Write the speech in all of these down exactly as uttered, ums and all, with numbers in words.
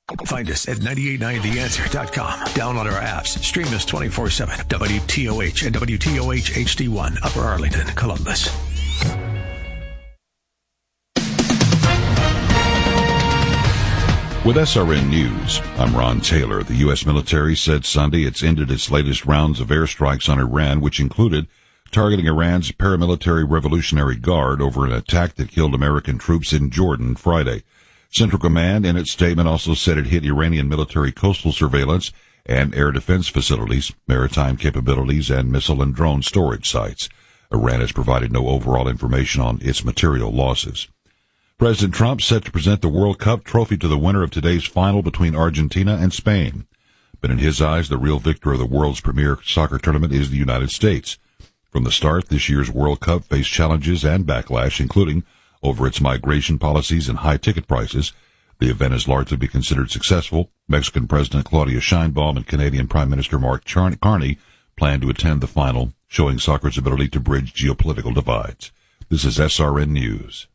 Find us at nine eight nine the answer dot com. Download our apps. Stream us twenty-four seven. W T O H and W T O H H D one, Upper Arlington, Columbus. With S R N News, I'm Ron Taylor. The U S military said Sunday it's ended its latest rounds of airstrikes on Iran, which included targeting Iran's paramilitary Revolutionary Guard over an attack that killed American troops in Jordan Friday. Central Command, in its statement, also said it hit Iranian military coastal surveillance and air defense facilities, maritime capabilities, and missile and drone storage sites. Iran has provided no overall information on its material losses. President Trump set to present the World Cup trophy to the winner of today's final between Argentina and Spain. But in his eyes, the real victor of the world's premier soccer tournament is the United States. From the start, this year's World Cup faced challenges and backlash, including over its migration policies and high ticket prices. The event has largely been considered successful. Mexican President Claudia Sheinbaum and Canadian Prime Minister Mark Carney plan to attend the final, showing soccer's ability to bridge geopolitical divides. This is S R N News.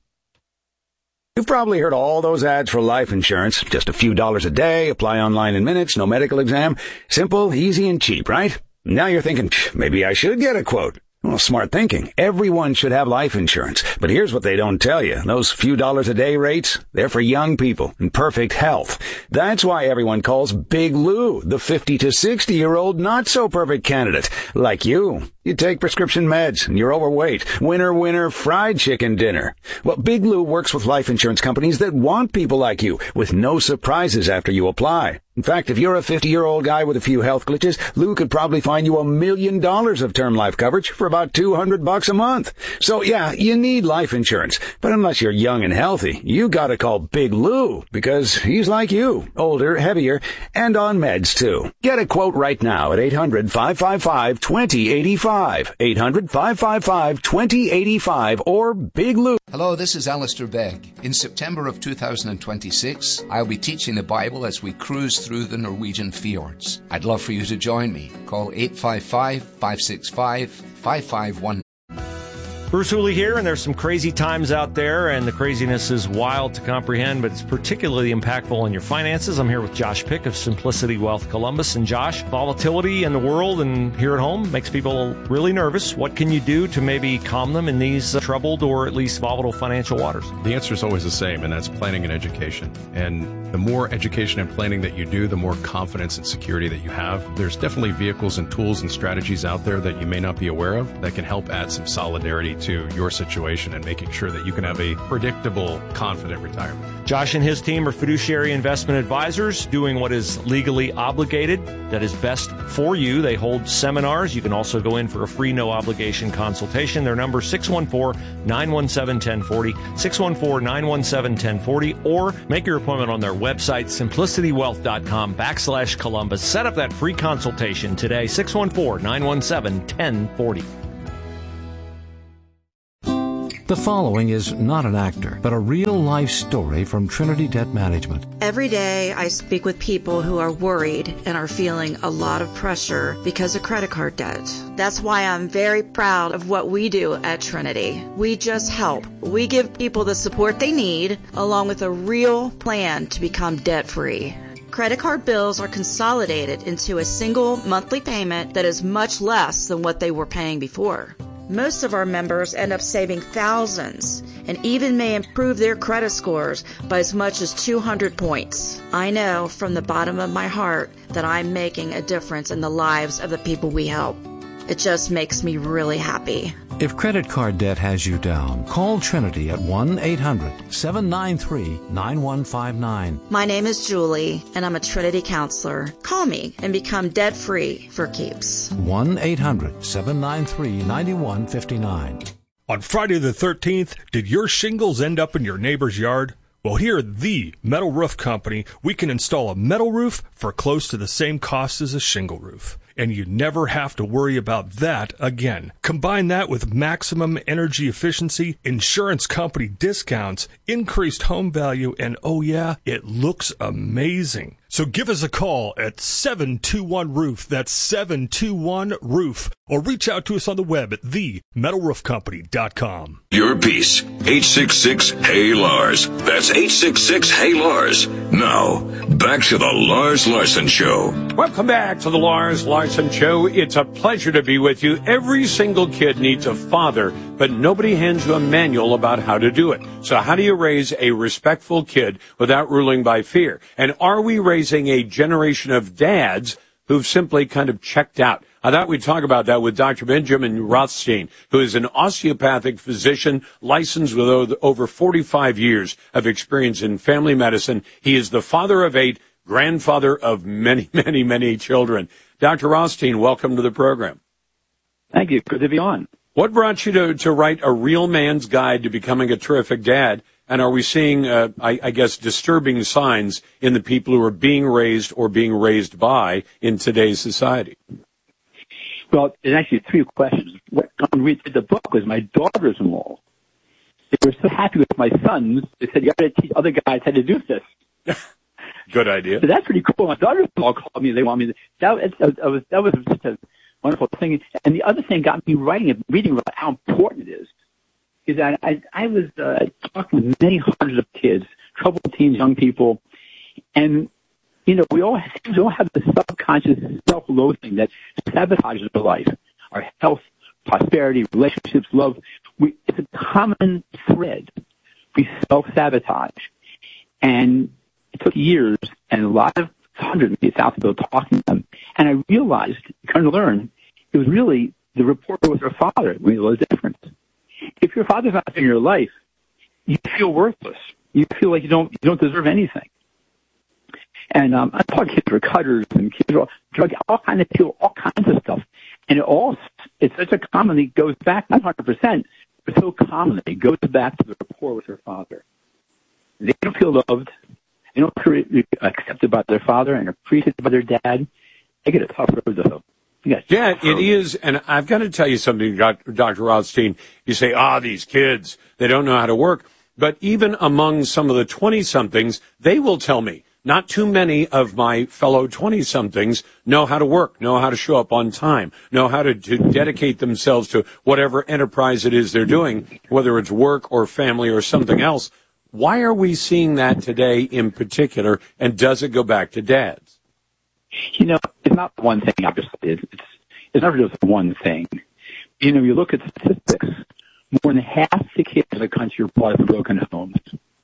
You've probably heard all those ads for life insurance. Just a few dollars a day, apply online in minutes, no medical exam. Simple, easy, and cheap, right? Now you're thinking, maybe I should get a quote. Well, smart thinking. Everyone should have life insurance. But here's what they don't tell you. Those few dollars a day rates, they're for young people in perfect health. That's why everyone calls Big Lou the fifty to sixty-year-old not-so-perfect candidate. Like you. You take prescription meds and you're overweight. Winner, winner, fried chicken dinner. Well, Big Lou works with life insurance companies that want people like you with no surprises after you apply. In fact, if you're a fifty-year-old guy with a few health glitches, Lou could probably find you a million dollars of term life coverage for about two hundred bucks a month. So yeah, you need life insurance. But unless you're young and healthy, you gotta call Big Lou because he's like you, older, heavier, and on meds too. Get a quote right now at eight hundred, five five five, two zero eight five. eight hundred, five five five, two zero eight five or Big Lou. Hello, this is Alistair Begg. In September of two thousand twenty-six, I'll be teaching the Bible as we cruise through the Norwegian fjords. I'd love for you to join me. Call eight five five, five six five, five five one. Bruce Hooley here, and there's some crazy times out there, and the craziness is wild to comprehend, but it's particularly impactful on your finances. I'm here with Josh Pick of Simplicity Wealth Columbus. And Josh, volatility in the world and here at home makes people really nervous. What can you do to maybe calm them in these uh, troubled or at least volatile financial waters? The answer is always the same, and that's planning and education. And the more education and planning that you do, the more confidence and security that you have. There's definitely vehicles and tools and strategies out there that you may not be aware of that can help add some solidarity to your situation and making sure that you can have a predictable, confident retirement. Josh and his team are fiduciary investment advisors doing what is legally obligated that is best for you. They hold seminars. You can also go in for a free, no-obligation consultation. Their number is six one four, nine one seven, one zero four zero, six one four, nine one seven, one zero four zero, or make your appointment on their website, simplicitywealth.com backslash Columbus. Set up that free consultation today, six one four, nine one seven, one zero four zero. The following is not an actor, but a real-life story from Trinity Debt Management. Every day I speak with people who are worried and are feeling a lot of pressure because of credit card debt. That's why I'm very proud of what we do at Trinity. We just help. We give people the support they need, along with a real plan to become debt-free. Credit card bills are consolidated into a single monthly payment that is much less than what they were paying before. Most of our members end up saving thousands and even may improve their credit scores by as much as two hundred points. I know from the bottom of my heart that I'm making a difference in the lives of the people we help. It just makes me really happy. If credit card debt has you down, call Trinity at one eight hundred, seven nine three, nine one five nine. My name is Julie, and I'm a Trinity counselor. Call me and become debt-free for keeps. one eight hundred, seven nine three, nine one five nine. On Friday the thirteenth, did your shingles end up in your neighbor's yard? Well, here at the Metal Roof Company, we can install a metal roof for close to the same cost as a shingle roof. And you never have to worry about that again. Combine that with maximum energy efficiency, insurance company discounts, increased home value, and oh yeah, it looks amazing. So give us a call at seven two one roof. That's seven two one roof. Or reach out to us on the web at the metal roof company dot com. Your peace. eight six six, H E Y, L A R S. That's eight six six, H E Y, L A R S. Now, back to the Lars Larson Show. Welcome back to the Lars Larson Show. It's a pleasure to be with you. Every single kid needs a father, but nobody hands you a manual about how to do it. So how do you raise a respectful kid without ruling by fear? And are we raising a generation of dads who've simply kind of checked out? I thought we'd talk about that with Doctor Benjamin Rothstein, who is an osteopathic physician licensed with over forty-five years of experience in family medicine. He is the father of eight, grandfather of many, many, many children. Doctor Rothstein, welcome to the program. Thank you. Good to be on. What brought you to, to write A Real Man's Guide to Becoming a Terrific Dad? And are we seeing, uh, I, I guess, disturbing signs in the people who are being raised or being raised by in today's society? Well, there's actually three questions. What when we did the book was my daughters-in-law. They were so happy with my sons, they said, you got to teach other guys how to do this. Good idea. So that's pretty cool. My daughters-in-law called me. They want me to. That, that, was, that was just a wonderful thing. And the other thing got me writing and reading about how important it is, is that I, I was uh, talking with many hundreds of kids, troubled teens, young people, and you know, we all, we all have the subconscious self-loathing that sabotages our life, our health, prosperity, relationships, love. We, it's a common thread. We self-sabotage. And it took years and a lot of hundreds of me out to go talking to them. And I realized, kind of learn, it was really the rapport with their father made a lot of difference. If your father's not in your life, you feel worthless. You feel like you don't, you don't deserve anything. And um, I thought kids were cutters and kids were drug, all kind of people, all kinds of stuff. And it all, it's such a common, it goes back, not one hundred percent, but so commonly, it goes back to the rapport with their father. They don't feel loved. They don't feel accepted by their father and appreciated by their dad. They get a tough road to hoe. Yeah, it is. And I've got to tell you something, Doctor Rothstein. You say, ah, these kids, they don't know how to work. But even among some of the twenty-somethings, they will tell me, not too many of my fellow twenty-somethings know how to work, know how to show up on time, know how to, to dedicate themselves to whatever enterprise it is they're doing, whether it's work or family or something else. Why are we seeing that today in particular, and does it go back to dads? You know, it's not one thing, obviously. It's, it's never just one thing. You know, you look at statistics, more than half the kids in the country are brought up in broken homes.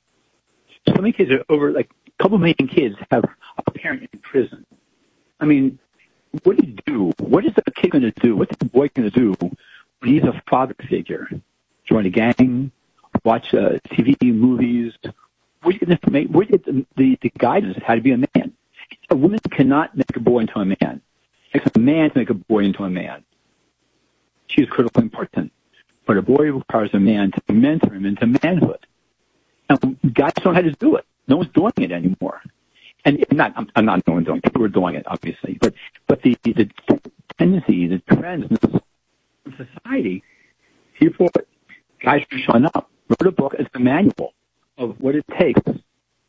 So many kids are over, like, a couple million kids have a parent in prison. I mean, what do you do? What is a kid going to do? What's a boy going to do when he's a father figure? Join a gang, watch uh, T V, movies. Where do you get the, where do you get the, the, the guidance of how to be a man? A woman cannot make a boy into a man. It takes a man to make a boy into a man. She's critically important. But a boy requires a man to mentor him into manhood. And guys don't know how to do it. No one's doing it anymore. And not, I'm, I'm not no one doing it. People are doing it, obviously. But, but the, the tendency, the trends in society, people, guys are showing up. Wrote a book as a manual of what it takes to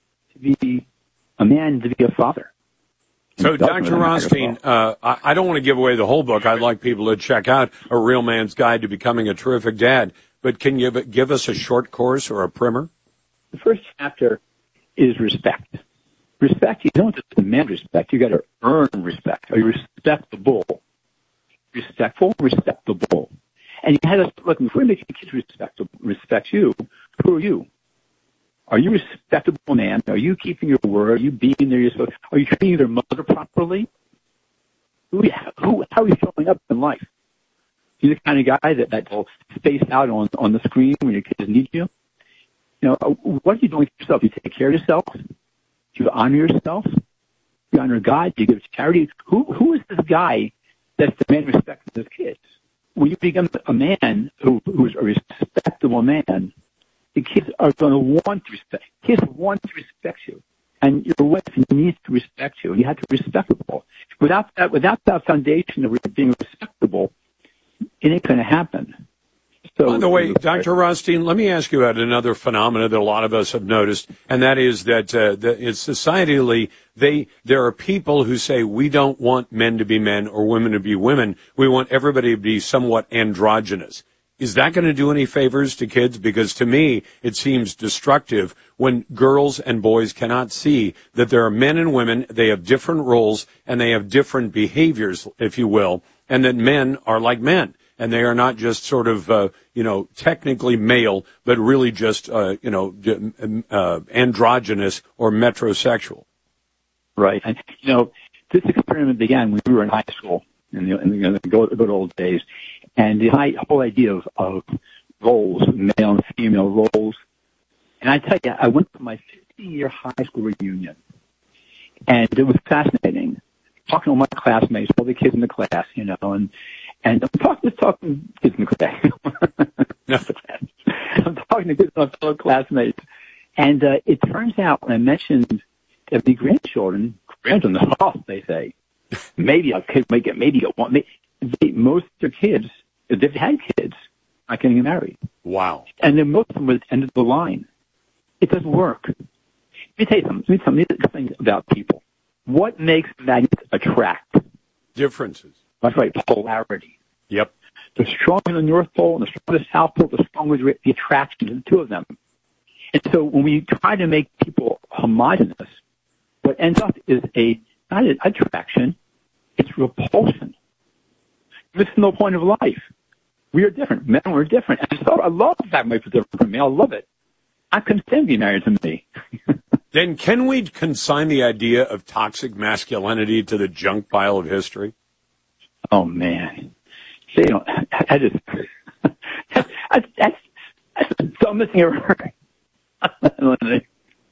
be a man, to be a father. So, Doctor Rothstein, uh, I don't want to give away the whole book. I'd like people to check out A Real Man's Guide to Becoming a Terrific Dad. But can you give, give us a short course or a primer? The first chapter is respect. Respect, you don't just demand respect. You got to earn respect. Are you respectable? Respectful, respectable. And you had to look, before you make your kids respect, respect you, who are you? Are you a respectable man? Are you keeping your word? Are you being there? You're supposed, are you treating your mother properly? Who, who, how are you showing up in life? Are you the kind of guy that, that will space out on, on the screen when your kids need you? You know, what are you doing for yourself? Do you take care of yourself? Do you honor yourself? Do you honor God? Do you give charity? Who, who is this guy that's demanding respect from his kids? When you become a man who, who's a respectable man, the kids are going to want to respect. Kids want to respect you, and your wife needs to respect you. You have to be respectable. Without that, without that foundation of being respectable, it ain't going to happen. So, by the way, Doctor Rothstein, let me ask you about another phenomenon that a lot of us have noticed, and that is that, uh, that it's societally, they there are people who say we don't want men to be men or women to be women. We want everybody to be somewhat androgynous. is that going to do any favors to kids? Because to me, it seems destructive when girls and boys cannot see that there are men and women, they have different roles, and they have different behaviors, if you will, and that men are like men. And they are not just sort of, uh, you know, technically male, but really just, uh, you know, uh, androgynous or metrosexual. Right. And, you know, this experiment began when we were in high school in the, in the, in the good, good old days. And the high, whole idea of, of roles, male and female roles. And I tell you, I went to my fifty-year high school reunion, and it was fascinating. Talking to all my classmates, all the kids in the class, you know, and And I'm talking to talking kids in the class. I'm talking to kids, my fellow classmates. And uh, it turns out when I mentioned that the grandchildren, grandchildren, oh, they say, maybe a kid may get, maybe get one. They, most of their kids, if they've had kids, not getting married. Wow. And then most of them were at the end of the line. It doesn't work. Let me tell you something. Let me tell you something about people. What makes magnets attract? Differences. That's right, polarity. Yep. The stronger the North Pole and the stronger the South Pole, the stronger the attraction to the two of them. And so when we try to make people homogenous, what ends up is a, not an attraction, it's repulsion. This is no point of life. We are different. Men are different. And so I love the fact men are different from me. I love it. I couldn't stand being married to me. Then can we consign the idea of toxic masculinity to the junk pile of history? Oh, man. See, you know, I just, that's, that's, that's the dumbest thing I've ever heard.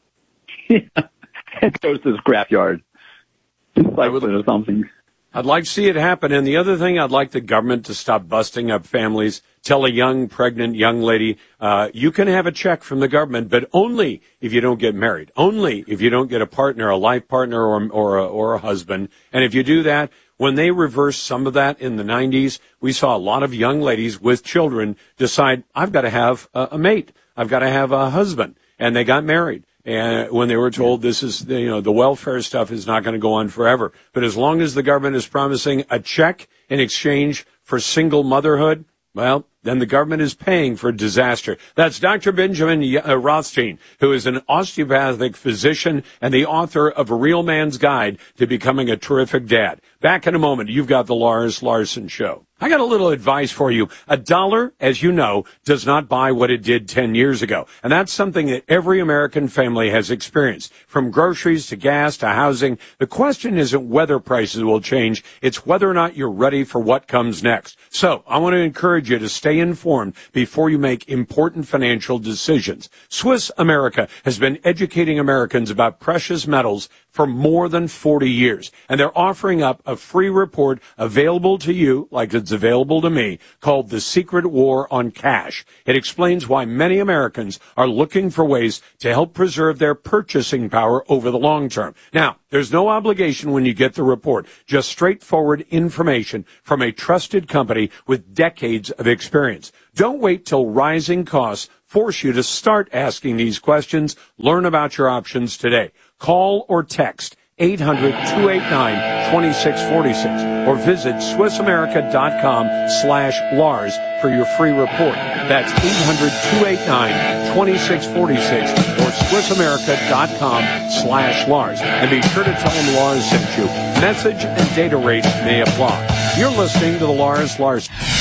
It goes to the scrapyard. Just like or something. I'd like to see it happen. And the other thing, I'd like the government to stop busting up families. Tell a young, pregnant young lady, uh, you can have a check from the government, but only if you don't get married. Only if you don't get a partner, a life partner, or, or, a, or a husband. And if you do that, when they reversed some of that in the nineties, we saw a lot of young ladies with children decide, I've got to have a, a mate. I've got to have a husband. And they got married. And when they were told this is, you know, the welfare stuff is not going to go on forever. But as long as the government is promising a check in exchange for single motherhood, well, then the government is paying for disaster. That's Doctor Benjamin Rothstein, who is an osteopathic physician and the author of A Real Man's Guide to Becoming a Terrific Dad. Back in a moment, you've got the Lars Larson Show. I got a little advice for you. A dollar, as you know, does not buy what it did ten years ago. And that's something that every American family has experienced. From groceries to gas to housing, the question isn't whether prices will change. It's whether or not you're ready for what comes next. So I want to encourage you to stay informed before you make important financial decisions. Swiss America has been educating Americans about precious metals for more than forty years. And they're offering up a free report available to you, like it's available to me, called The Secret War on Cash. It explains why many Americans are looking for ways to help preserve their purchasing power over the long term. Now, there's no obligation when you get the report, just straightforward information from a trusted company with decades of experience. Don't wait till rising costs force you to start asking these questions. Learn about your options today. Call or text eight hundred, two eight nine, two six four six or visit swiss america dot com slash Lars for your free report. That's eight hundred, two eight nine, two six four six or swiss america dot com slash Lars. And be sure to tell them Lars sent you. Message and data rates may apply. You're listening to the Lars Larson.